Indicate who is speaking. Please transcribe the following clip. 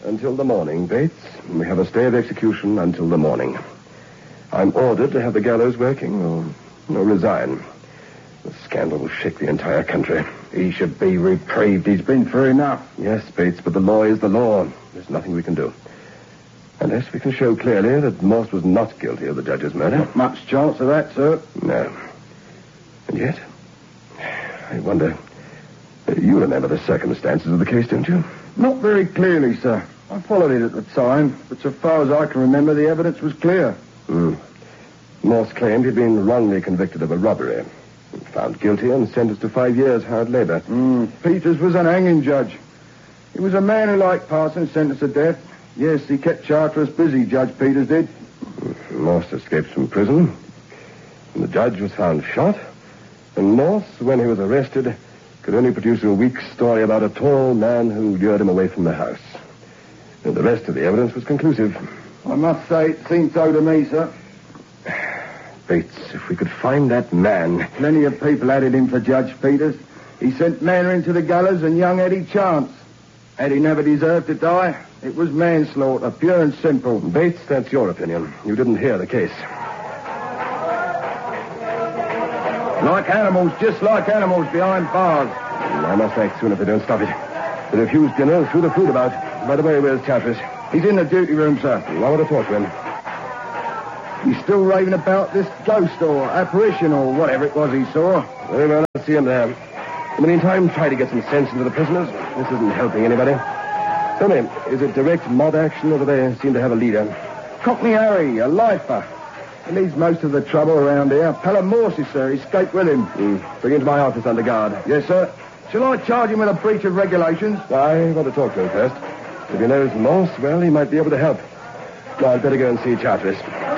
Speaker 1: Until the morning, Bates. We have a stay of execution until the morning. I'm ordered to have the gallows working or resign. The scandal will shake the entire country.
Speaker 2: He should be reprieved. He's been through enough.
Speaker 1: Yes, Bates, but the law is the law. There's nothing we can do. Unless we can show clearly that Morse was not guilty of the judge's murder.
Speaker 2: Not much chance of that, sir.
Speaker 1: No. And yet, I wonder... You remember the circumstances of the case, don't you?
Speaker 2: Not very clearly, sir. I followed it at the time, but so far as I can remember, the evidence was clear.
Speaker 1: Morse claimed he'd been wrongly convicted of a robbery. Found guilty and sentenced to 5 years hard labor.
Speaker 2: Peters was an hanging judge. He was a man who liked passing sentence to death. Yes, he kept Charteris busy, Judge Peters did.
Speaker 1: Morse escaped from prison. And the judge was found shot. And Morse, when he was arrested, could only produce a weak story about a tall man who lured him away from the house. And the rest of the evidence was conclusive.
Speaker 2: I must say it seemed so to me, sir.
Speaker 1: Bates, if we could find that man...
Speaker 2: Plenty of people added him for Judge Peters. He sent Mannering to the gallows and young Eddie Chance. Eddie never deserved to die. It was manslaughter, pure and simple.
Speaker 1: Bates, that's your opinion. You didn't hear the case.
Speaker 2: Like animals, just like animals behind bars.
Speaker 1: I must act soon if they don't stop it. They refused dinner, threw the food about. By the way, where's Charteris?
Speaker 2: He's in the duty room, sir.
Speaker 1: I want to talk to him.
Speaker 2: He's still raving about this ghost or apparition or whatever it was he saw.
Speaker 1: Very well, I'll see him there. In the meantime, try to get some sense into the prisoners. This isn't helping anybody. Tell me, is it direct mob action or do they seem to have a leader?
Speaker 2: Cockney Harry, a lifer. He leads most of the trouble around here. Pelham Morse, sir. He escaped with him.
Speaker 1: Bring him to my office under guard.
Speaker 2: Yes, sir. Shall I charge him with a breach of regulations?
Speaker 1: I want to talk to him first. If he knows Morse, well, he might be able to help. I'd better go and see Charteris.